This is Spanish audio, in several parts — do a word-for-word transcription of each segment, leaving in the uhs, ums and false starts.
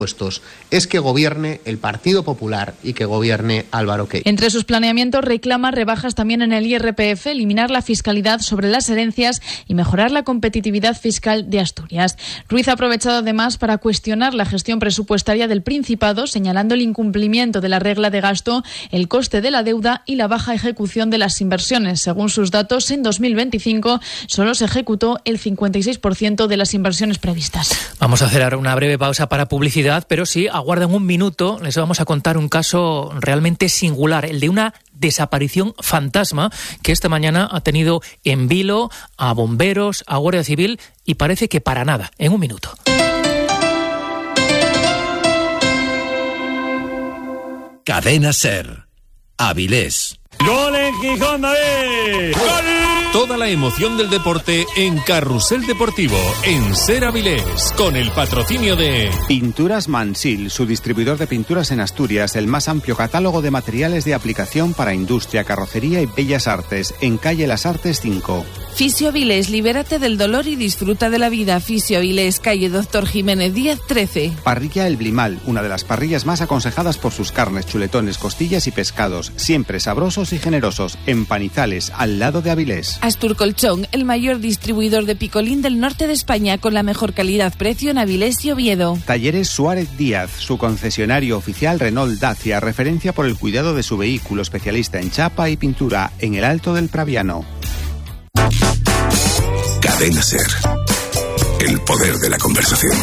es que gobierne el Partido Popular y que gobierne Álvaro Queiroz. Entre sus planeamientos reclama rebajas también en el I R P F, eliminar la fiscalidad sobre las herencias y mejorar la competitividad fiscal de Asturias. Ruiz ha aprovechado además para cuestionar la gestión presupuestaria del Principado, señalando el incumplimiento de la regla de gasto, el coste de la deuda y la baja ejecución de las inversiones. Según sus datos, en dos mil veinticinco solo se ejecutó el cincuenta y seis por ciento de las inversiones previstas. Vamos a hacer ahora una breve pausa para publicidad, pero sí, aguarden un minuto, les vamos a contar un caso realmente singular, el de una desaparición fantasma que esta mañana ha tenido en vilo a bomberos, a Guardia Civil y parece que para nada. En un minuto. Cadena SER. Avilés. ¡Gol en Gijón, David! ¡Gol! Toda la emoción del deporte en Carrusel Deportivo, en SER Avilés, con el patrocinio de Pinturas Mansil, su distribuidor de pinturas en Asturias, el más amplio catálogo de materiales de aplicación para industria, carrocería y bellas artes, en calle Las Artes cinco. Fisio Avilés, libérate del dolor y disfruta de la vida. Fisio Avilés, calle Doctor Jiménez Díaz trece. Parrilla El Blimal, una de las parrillas más aconsejadas por sus carnes, chuletones, costillas y pescados, siempre sabrosos y generosos, en Panizales, al lado de Avilés. Astur Colchón, el mayor distribuidor de picolín del norte de España, con la mejor calidad-precio en Avilés y Oviedo. Talleres Suárez Díaz, su concesionario oficial Renault Dacia, referencia por el cuidado de su vehículo, especialista en chapa y pintura, en el Alto del Praviano. Cadena SER. El poder de la conversación.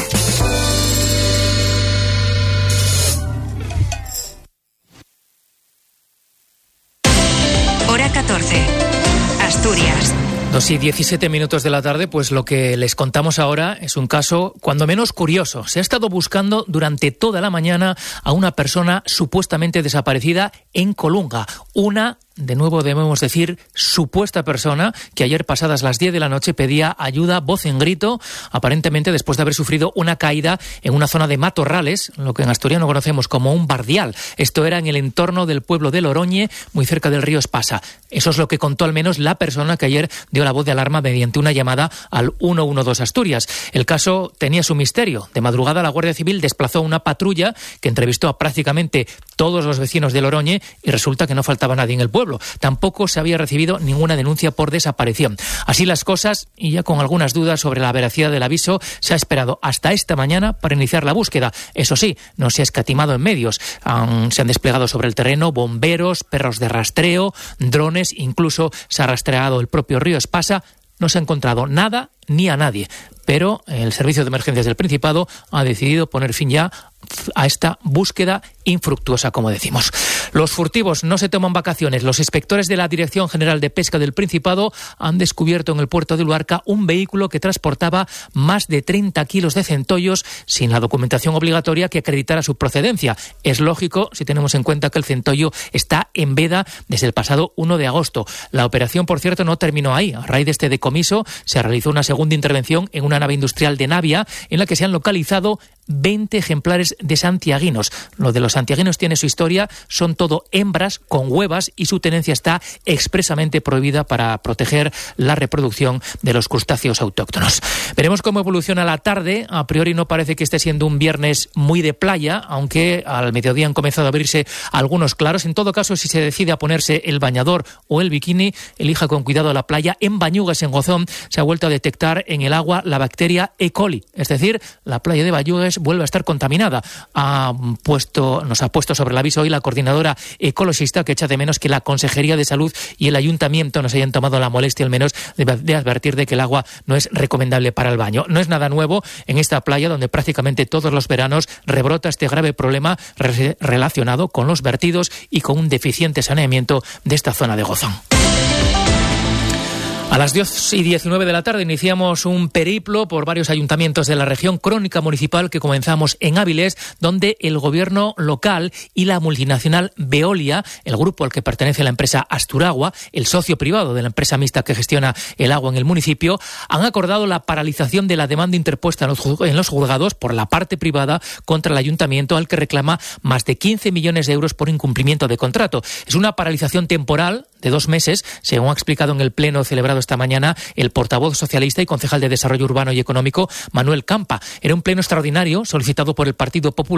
Hora catorce. Asturias. Dos y diecisiete minutos de la tarde, pues lo que les contamos ahora es un caso cuando menos curioso. Se ha estado buscando durante toda la mañana a una persona supuestamente desaparecida en Colunga. Una, de nuevo debemos decir, supuesta persona que ayer pasadas las diez de la noche pedía ayuda, voz en grito, aparentemente después de haber sufrido una caída en una zona de matorrales, lo que en asturiano conocemos como un bardial. Esto era en el entorno del pueblo de Loroñe, muy cerca del río Espasa. Eso es lo que contó al menos la persona que ayer dio la voz de alarma mediante una llamada al uno uno dos Asturias. El caso tenía su misterio. De madrugada la Guardia Civil desplazó una patrulla que entrevistó a prácticamente todos los vecinos de Loroñe y resulta que no faltaba nadie en el pueblo. Tampoco se había recibido ninguna denuncia por desaparición. Así las cosas, y ya con algunas dudas sobre la veracidad del aviso, se ha esperado hasta esta mañana para iniciar la búsqueda. Eso sí, no se ha escatimado en medios. Um, se han desplegado sobre el terreno bomberos, perros de rastreo, drones, incluso se ha rastreado el propio río Espasa. No se ha encontrado nada ni a nadie, pero el Servicio de Emergencias del Principado ha decidido poner fin ya a esta búsqueda infructuosa, como decimos. Los furtivos no se toman vacaciones. Los inspectores de la Dirección General de Pesca del Principado han descubierto en el puerto de Luarca un vehículo que transportaba más de treinta kilos de centollos sin la documentación obligatoria que acreditara su procedencia. Es lógico si tenemos en cuenta que el centollo está en veda desde el pasado uno de agosto. La operación, por cierto, no terminó ahí. A raíz de este decomiso se realizó una segunda intervención en una nave industrial de Navia en la que se han localizado veinte ejemplares de santiaguinos. Lo de los santiaguinos tiene su historia, son todo hembras con huevas y su tenencia está expresamente prohibida para proteger la reproducción de los crustáceos autóctonos. Veremos cómo evoluciona la tarde. A priori no parece que esté siendo un viernes muy de playa, aunque al mediodía han comenzado a abrirse algunos claros. En todo caso, si se decide a ponerse el bañador o el bikini, elija con cuidado la playa. En Bañugas, en Gozón, se ha vuelto a detectar en el agua la bacteria E. coli, es decir, la playa de Bañugas vuelve a estar contaminada. Ha puesto, nos ha puesto sobre el aviso hoy la coordinadora ecologista, que echa de menos que la Consejería de Salud y el Ayuntamiento nos hayan tomado la molestia al menos de, de advertir de que el agua no es recomendable para el baño. No es nada nuevo en esta playa donde prácticamente todos los veranos rebrota este grave problema re- relacionado con los vertidos y con un deficiente saneamiento de esta zona de Gozón. A las diez y diecinueve de la tarde iniciamos un periplo por varios ayuntamientos de la región, crónica municipal que comenzamos en Avilés, donde el gobierno local y la multinacional Veolia, el grupo al que pertenece la empresa Asturagua, el socio privado de la empresa mixta que gestiona el agua en el municipio, han acordado la paralización de la demanda interpuesta en los, en los juzgados por la parte privada contra el ayuntamiento, al que reclama más de quince millones de euros por incumplimiento de contrato. Es una paralización temporal de dos meses, según ha explicado en el pleno celebrado esta mañana el portavoz socialista y concejal de Desarrollo Urbano y Económico, Manuel Campa. Era un pleno extraordinario solicitado por el Partido Popular